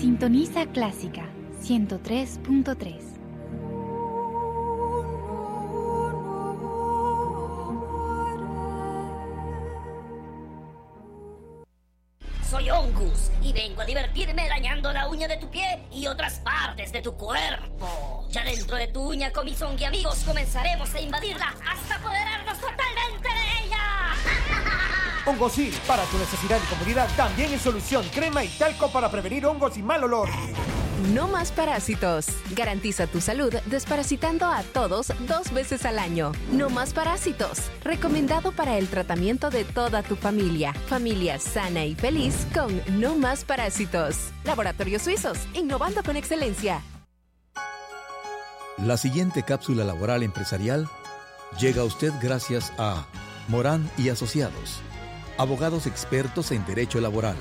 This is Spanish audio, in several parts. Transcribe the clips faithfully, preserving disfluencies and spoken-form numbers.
Sintoniza Clásica ciento tres punto tres. Soy Ongus y vengo a divertirme arañando la uña de tu pie y otras partes de tu cuerpo. Ya dentro de tu uña, con mis ongi amigos, comenzaremos a invadirla hasta apoderarnos totalmente de ella. Hongosil, para tu necesidad y comodidad, también es solución. Crema y talco para prevenir hongos y mal olor. No más parásitos. Garantiza tu salud desparasitando a todos dos veces al año. No más parásitos. Recomendado para el tratamiento de toda tu familia. Familia sana y feliz con No más parásitos. Laboratorios Suizos, innovando con excelencia. La siguiente cápsula laboral empresarial llega a usted gracias a Morán y Asociados, abogados expertos en derecho laboral.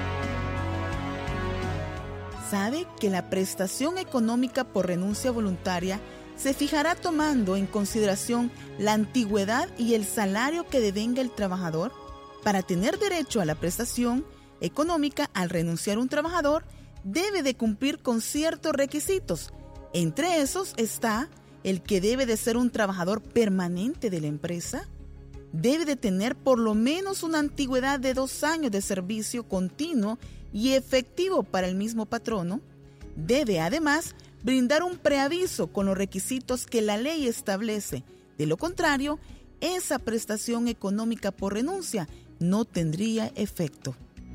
¿Sabe que la prestación económica por renuncia voluntaria se fijará tomando en consideración la antigüedad y el salario que devenga el trabajador? Para tener derecho a la prestación económica al renunciar un trabajador, debe de cumplir con ciertos requisitos. Entre esos está el que debe de ser un trabajador permanente de la empresa, debe de tener por lo menos una antigüedad de dos años de servicio continuo y efectivo para el mismo patrono, debe además brindar un preaviso con los requisitos que la ley establece. De lo contrario, esa prestación económica por renuncia no tendría efecto.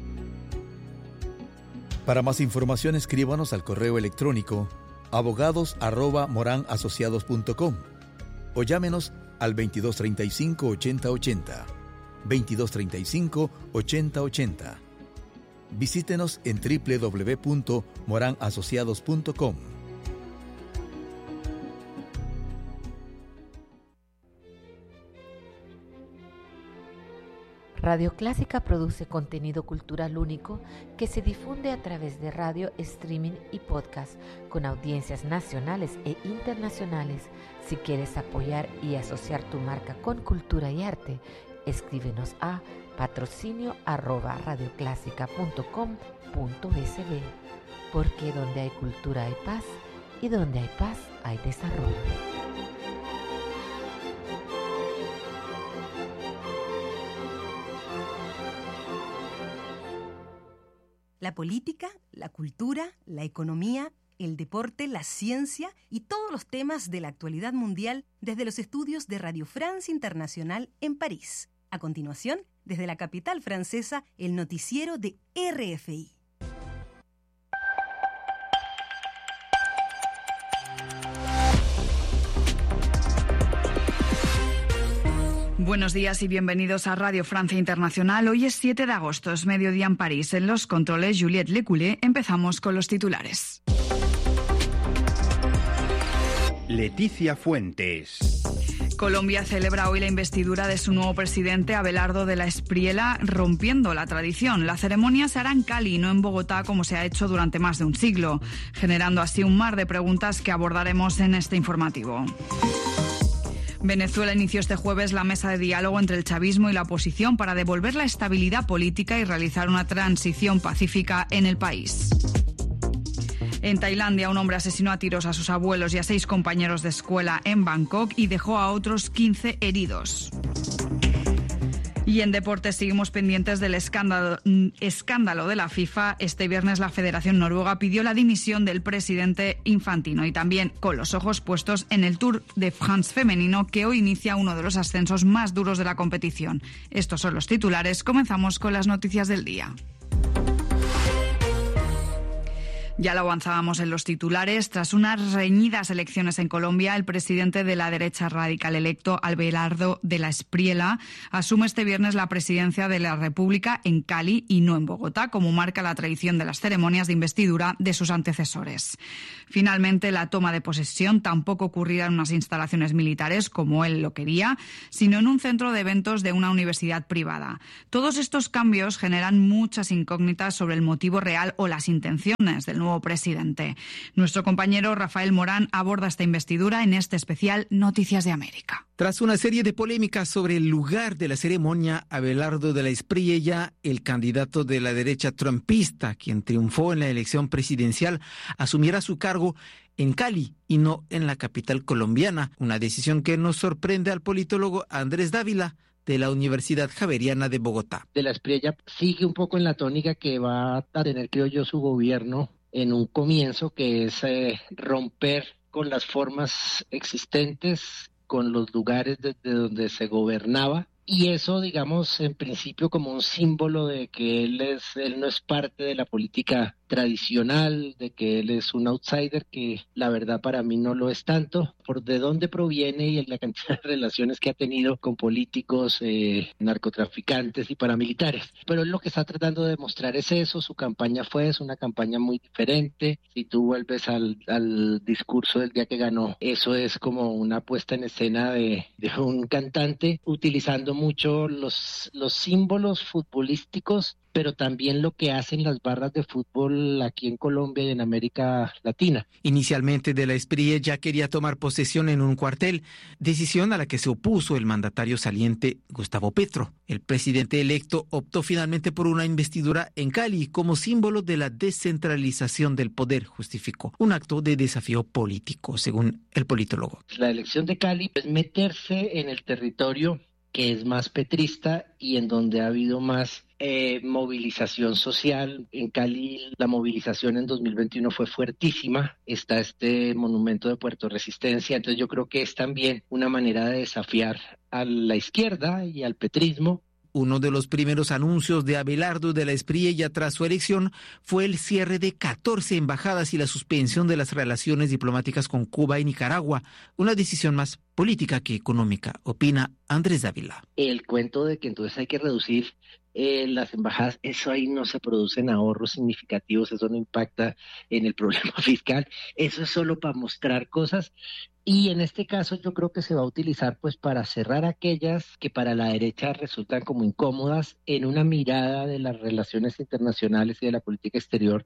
Para más información, escríbanos al correo electrónico abogados arroba moran asociados punto com o llámenos al veintidós treinta y cinco ochenta ochenta, veintidós treinta y cinco ochenta ochenta. Visítenos en doble u doble u doble u punto moran asociados punto com. Radio Clásica produce contenido cultural único que se difunde a través de radio, streaming y podcast con audiencias nacionales e internacionales. Si quieres apoyar y asociar tu marca con cultura y arte, escríbenos a patrocinio arroba radioclásica punto com punto s b, porque donde hay cultura hay paz y donde hay paz hay desarrollo. La política, la cultura, la economía, el deporte, la ciencia y todos los temas de la actualidad mundial desde los estudios de Radio France Internacional en París. A continuación, desde la capital francesa, el noticiero de R F I. Buenos días y bienvenidos a Radio Francia Internacional. Hoy es siete de agosto, es mediodía en París. En los controles, Juliette Lecoulé. Empezamos con los titulares. Leticia Fuentes. Colombia celebra hoy la investidura de su nuevo presidente, Abelardo de la Espriella, rompiendo la tradición. La ceremonia se hará en Cali y no en Bogotá, como se ha hecho durante más de un siglo, generando así un mar de preguntas que abordaremos en este informativo. Venezuela inició este jueves la mesa de diálogo entre el chavismo y la oposición para devolver la estabilidad política y realizar una transición pacífica en el país. En Tailandia, un hombre asesinó a tiros a sus abuelos y a seis compañeros de escuela en Bangkok y dejó a otros quince heridos. Y en deportes seguimos pendientes del escándalo, escándalo de la FIFA. Este viernes la Federación Noruega pidió la dimisión del presidente Infantino y también con los ojos puestos en el Tour de France femenino, que hoy inicia uno de los ascensos más duros de la competición. Estos son los titulares. Comenzamos con las noticias del día. Ya lo avanzábamos en los titulares. Tras unas reñidas elecciones en Colombia, el presidente de la derecha radical electo, Abelardo de la Espriella, asume este viernes la presidencia de la República en Cali y no en Bogotá, como marca la tradición de las ceremonias de investidura de sus antecesores. Finalmente, la toma de posesión tampoco ocurrirá en unas instalaciones militares, como él lo quería, sino en un centro de eventos de una universidad privada. Todos estos cambios generan muchas incógnitas sobre el motivo real o las intenciones del nuevo nuevo presidente. Nuestro compañero Rafael Morán aborda esta investidura en este especial Noticias de América. Tras una serie de polémicas sobre el lugar de la ceremonia, Abelardo de la Espriella, el candidato de la derecha trumpista, quien triunfó en la elección presidencial, asumirá su cargo en Cali y no en la capital colombiana, una decisión que nos sorprende al politólogo Andrés Dávila, de la Universidad Javeriana de Bogotá. De la Espriella sigue un poco en la tónica que va a tener, creo yo, su gobierno en un comienzo, que es eh, romper con las formas existentes, con los lugares desde donde se gobernaba. Y eso, digamos, en principio como un símbolo de que él es, él no es parte de la política tradicional, de que él es un outsider, que la verdad para mí no lo es tanto, por de dónde proviene y la cantidad de relaciones que ha tenido con políticos, eh, narcotraficantes y paramilitares. Pero él lo que está tratando de demostrar es eso, su campaña fue es una campaña muy diferente. Si tú vuelves al, al discurso del día que ganó, eso es como una puesta en escena de, de un cantante utilizando mucho los, los símbolos futbolísticos, pero también lo que hacen las barras de fútbol aquí en Colombia y en América Latina. Inicialmente de la Espriella ya quería tomar posesión en un cuartel, decisión a la que se opuso el mandatario saliente Gustavo Petro. El presidente electo optó finalmente por una investidura en Cali como símbolo de la descentralización del poder, justificó. Un acto de desafío político, según el politólogo. La elección de Cali es meterse en el territorio que es más petrista y en donde ha habido más eh, movilización social. En Cali la movilización en dos mil veintiuno fue fuertísima. Está este monumento de Puerto Resistencia, entonces yo creo que es también una manera de desafiar a la izquierda y al petrismo. Uno de los primeros anuncios de Abelardo de la Espriella tras su elección fue el cierre de catorce embajadas y la suspensión de las relaciones diplomáticas con Cuba y Nicaragua, una decisión más política que económica, opina Andrés Dávila. El cuento de que entonces hay que reducir eh, las embajadas, eso ahí no se producen ahorros significativos, eso no impacta en el problema fiscal, eso es solo para mostrar cosas. Y en este caso yo creo que se va a utilizar pues para cerrar aquellas que para la derecha resultan como incómodas en una mirada de las relaciones internacionales y de la política exterior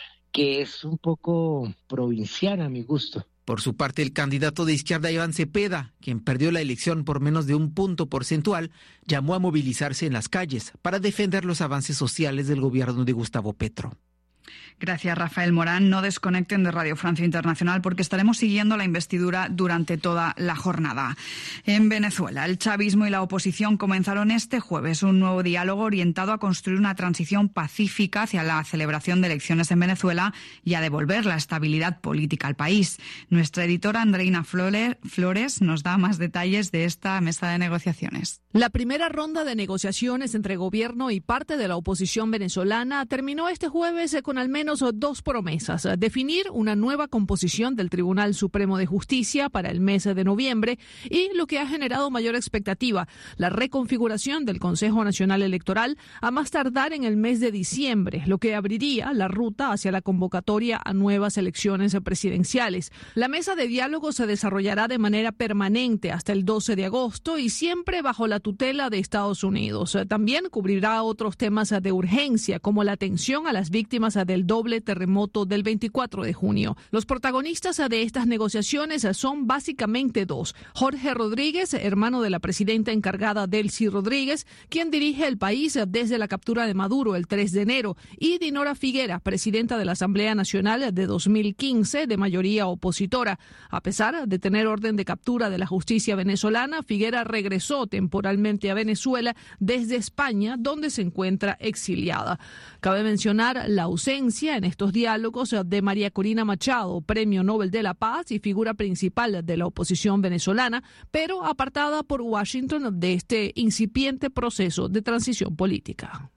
que es un poco provinciana a mi gusto. Por su parte, el candidato de izquierda Iván Cepeda, quien perdió la elección por menos de un punto porcentual, llamó a movilizarse en las calles para defender los avances sociales del gobierno de Gustavo Petro. Gracias, Rafael Morán. No desconecten de Radio Francia Internacional porque estaremos siguiendo la investidura durante toda la jornada. En Venezuela, el chavismo y la oposición comenzaron este jueves un nuevo diálogo orientado a construir una transición pacífica hacia la celebración de elecciones en Venezuela y a devolver la estabilidad política al país. Nuestra editora Andreina Flores nos da más detalles de esta mesa de negociaciones. La primera ronda de negociaciones entre gobierno y parte de la oposición venezolana terminó este jueves con al menos dos promesas: definir una nueva composición del Tribunal Supremo de Justicia para el mes de noviembre y, lo que ha generado mayor expectativa, la reconfiguración del Consejo Nacional Electoral a más tardar en el mes de diciembre, lo que abriría la ruta hacia la convocatoria a nuevas elecciones presidenciales. La mesa de diálogo se desarrollará de manera permanente hasta el doce de agosto y siempre bajo la tutela de Estados Unidos. También cubrirá otros temas de urgencia, como la atención a las víctimas del doble terremoto del veinticuatro de junio. Los protagonistas de estas negociaciones son básicamente dos: Jorge Rodríguez, hermano de la presidenta encargada Delcy Rodríguez, quien dirige el país desde la captura de Maduro el tres de enero, y Dinora Figuera, presidenta de la Asamblea Nacional de dos mil quince, de mayoría opositora. A pesar de tener orden de captura de la justicia venezolana, Figuera regresó temporalmente a Venezuela desde España, donde se encuentra exiliada. Cabe mencionar la ausencia en estos diálogos de María Corina Machado, Premio Nobel de la Paz y figura principal de la oposición venezolana, pero apartada por Washington de este incipiente proceso de transición política.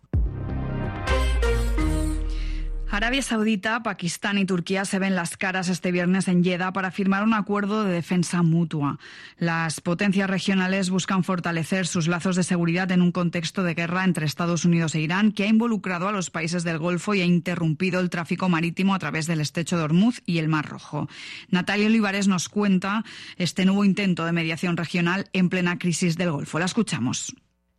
Arabia Saudita, Pakistán y Turquía se ven las caras este viernes en Jeddah para firmar un acuerdo de defensa mutua. Las potencias regionales buscan fortalecer sus lazos de seguridad en un contexto de guerra entre Estados Unidos e Irán, que ha involucrado a los países del Golfo y ha interrumpido el tráfico marítimo a través del estrecho de Hormuz y el Mar Rojo. Natalia Olivares nos cuenta este nuevo intento de mediación regional en plena crisis del Golfo. La escuchamos.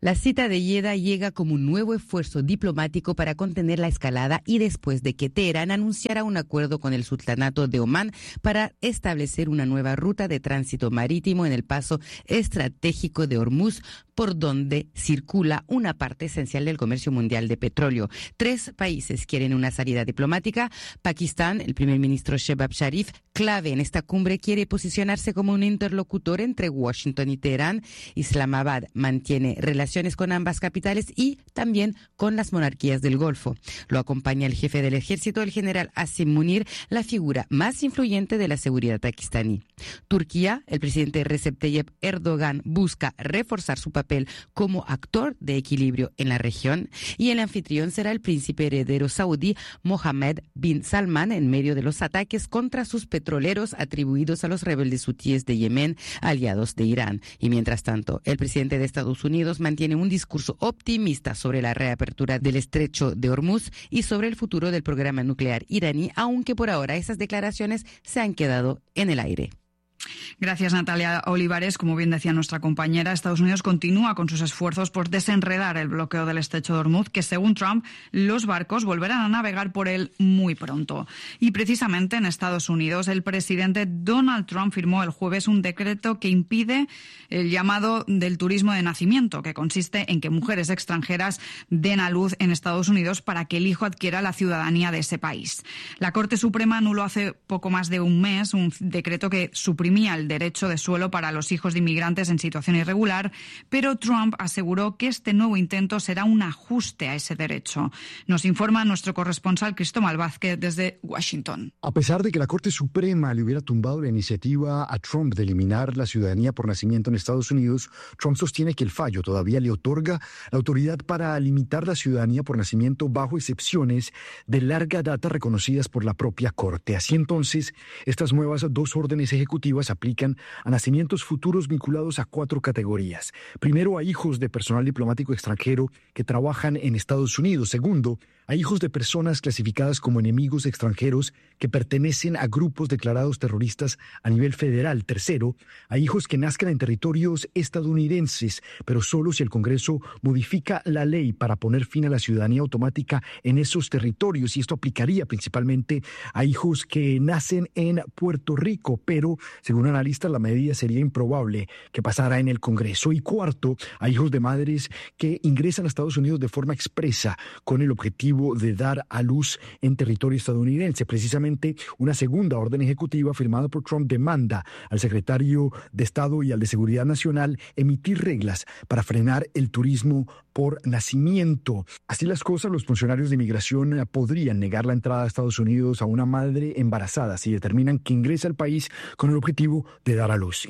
La cita de Jeddah llega como un nuevo esfuerzo diplomático para contener la escalada y después de que Teherán anunciara un acuerdo con el Sultanato de Omán para establecer una nueva ruta de tránsito marítimo en el paso estratégico de Hormuz, por donde circula una parte esencial del comercio mundial de petróleo. Tres países quieren una salida diplomática. Pakistán, el primer ministro Shehbaz Sharif, clave en esta cumbre, quiere posicionarse como un interlocutor entre Washington y Teherán. Islamabad mantiene relaciones con ambas capitales y también con las monarquías del Golfo. Lo acompaña el jefe del ejército, el general Asim Munir, la figura más influyente de la seguridad pakistaní. Turquía, el presidente Recep Tayyip Erdogan busca reforzar su papel como actor de equilibrio en la región, y el anfitrión será el príncipe heredero saudí Mohammed bin Salman en medio de los ataques contra sus petroleros atribuidos a los rebeldes hutíes de Yemen, aliados de Irán. Y mientras tanto, el presidente de Estados Unidos mantiene un discurso optimista sobre la reapertura del estrecho de Hormuz y sobre el futuro del programa nuclear iraní, aunque por ahora esas declaraciones se han quedado en el aire. Gracias, Natalia Olivares. Como bien decía nuestra compañera, Estados Unidos continúa con sus esfuerzos por desenredar el bloqueo del estrecho de Hormuz, que según Trump, los barcos volverán a navegar por él muy pronto. Y precisamente en Estados Unidos, el presidente Donald Trump firmó el jueves un decreto que impide el llamado del turismo de nacimiento, que consiste en que mujeres extranjeras den a luz en Estados Unidos para que el hijo adquiera la ciudadanía de ese país. La Corte Suprema anuló hace poco más de un mes un decreto que suprimía el derecho de suelo para los hijos de inmigrantes en situación irregular, pero Trump aseguró que este nuevo intento será un ajuste a ese derecho. Nos informa nuestro corresponsal Cristóbal Vázquez desde Washington. A pesar de que la Corte Suprema le hubiera tumbado la iniciativa a Trump de eliminar la ciudadanía por nacimiento en Estados Unidos, Trump sostiene que el fallo todavía le otorga la autoridad para limitar la ciudadanía por nacimiento bajo excepciones de larga data reconocidas por la propia Corte. Así entonces, estas nuevas dos órdenes ejecutivas aplican a nacimientos futuros vinculados a cuatro categorías. Primero, a hijos de personal diplomático extranjero que trabajan en Estados Unidos. Segundo, a hijos de personas clasificadas como enemigos extranjeros que pertenecen a grupos declarados terroristas a nivel federal. Tercero, a hijos que nazcan en territorios estadounidenses, pero solo si el Congreso modifica la ley para poner fin a la ciudadanía automática en esos territorios. Y esto aplicaría principalmente a hijos que nacen en Puerto Rico, pero según analistas la medida sería improbable que pasara en el Congreso. Y cuarto, a hijos de madres que ingresan a Estados Unidos de forma expresa con el objetivo de dar a luz en territorio estadounidense. Precisamente una segunda orden ejecutiva firmada por Trump demanda al secretario de Estado y al de Seguridad Nacional emitir reglas para frenar el turismo por nacimiento. Así las cosas, los funcionarios de inmigración podrían negar la entrada a Estados Unidos a una madre embarazada si determinan que ingresa al país con el objetivo de dar a luz.